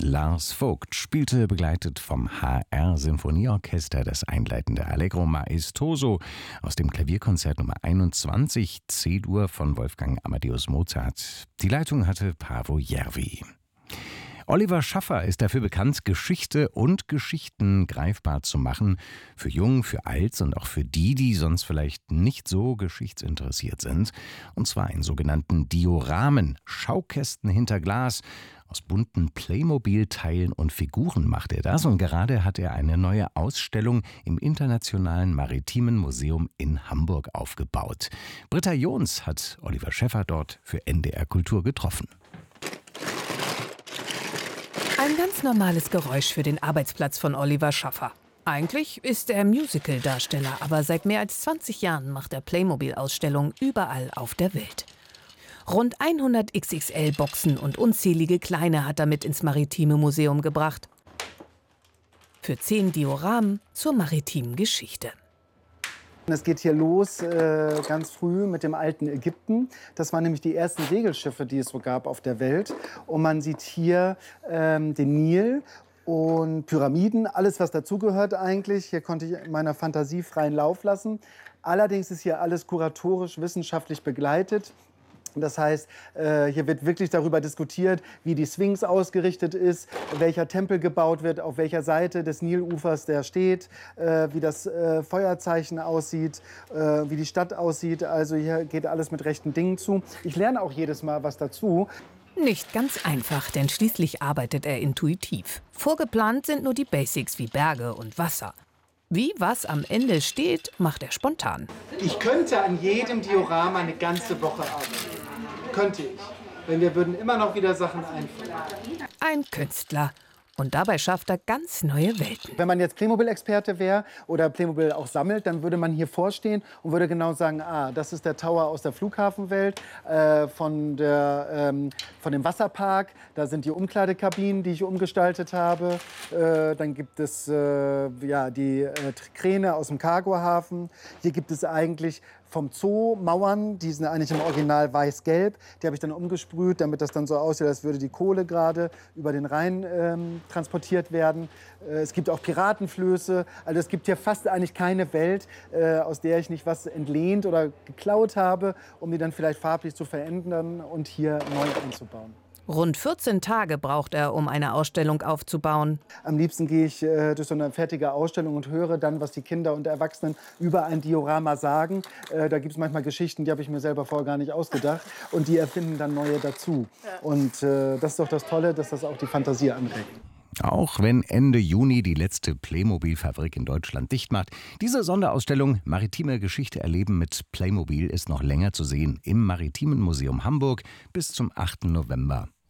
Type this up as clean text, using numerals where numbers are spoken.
Lars Vogt spielte, begleitet vom HR-Sinfonieorchester, das einleitende Allegro maestoso aus dem Klavierkonzert Nummer 21 C-Dur von Wolfgang Amadeus Mozart. Die Leitung hatte Paavo Järvi. Oliver Schaffer ist dafür bekannt, Geschichte und Geschichten greifbar zu machen. Für Jung, für Alt und auch für die sonst vielleicht nicht so geschichtsinteressiert sind. Und zwar in sogenannten Dioramen, Schaukästen hinter Glas. Aus bunten Playmobil-Teilen und Figuren macht er das. Und gerade hat er eine neue Ausstellung im Internationalen Maritimen Museum in Hamburg aufgebaut. Britta Jons hat Oliver Schaffer dort für NDR Kultur getroffen. Ein ganz normales Geräusch für den Arbeitsplatz von Oliver Schaffer. Eigentlich ist er Musical-Darsteller, aber seit mehr als 20 Jahren macht er Playmobil-Ausstellungen überall auf der Welt. Rund 100 XXL-Boxen und unzählige kleine hat er mit ins Maritime Museum gebracht. Für 10 Dioramen zur maritimen Geschichte. Es geht hier los ganz früh mit dem alten Ägypten. Das waren nämlich die ersten Segelschiffe, die es so gab auf der Welt. Und man sieht hier den Nil und Pyramiden, alles was dazugehört eigentlich. Hier konnte ich meiner Fantasie freien Lauf lassen. Allerdings ist hier alles kuratorisch, wissenschaftlich begleitet. Das heißt, hier wird wirklich darüber diskutiert, wie die Sphinx ausgerichtet ist, welcher Tempel gebaut wird, auf welcher Seite des Nilufers der steht, wie das Feuerzeichen aussieht, wie die Stadt aussieht. Also hier geht alles mit rechten Dingen zu. Ich lerne auch jedes Mal was dazu. Nicht ganz einfach, denn schließlich arbeitet er intuitiv. Vorgeplant sind nur die Basics wie Berge und Wasser. Wie was am Ende steht, macht er spontan. Ich könnte an jedem Diorama eine ganze Woche arbeiten. Könnte ich. Denn wir würden immer noch wieder Sachen einfallen. Ein Künstler. Und dabei schafft er ganz neue Welten. Wenn man jetzt Playmobil-Experte wäre oder Playmobil auch sammelt, dann würde man hier vorstehen und würde genau sagen, das ist der Tower aus der Flughafenwelt, von dem Wasserpark. Da sind die Umkleidekabinen, die ich umgestaltet habe. Dann gibt es die Kräne aus dem Cargohafen. Hier gibt es eigentlich vom Zoo Mauern, die sind eigentlich im Original weiß-gelb. Die habe ich dann umgesprüht, damit das dann so aussieht, als würde die Kohle gerade über den Rhein transportiert werden. Es gibt auch Piratenflöße. Also es gibt hier fast eigentlich keine Welt, aus der ich nicht was entlehnt oder geklaut habe, um die dann vielleicht farblich zu verändern und hier neu einzubauen. Rund 14 Tage braucht er, um eine Ausstellung aufzubauen. Am liebsten gehe ich durch so eine fertige Ausstellung und höre dann, was die Kinder und Erwachsenen über ein Diorama sagen. Da gibt es manchmal Geschichten, die habe ich mir selber vorher gar nicht ausgedacht. Und die erfinden dann neue dazu. Und das ist doch das Tolle, dass das auch die Fantasie anregt. Auch wenn Ende Juni die letzte Playmobil-Fabrik in Deutschland dicht macht, diese Sonderausstellung Maritime Geschichte erleben mit Playmobil ist noch länger zu sehen im Maritimen Museum Hamburg bis zum 8. November.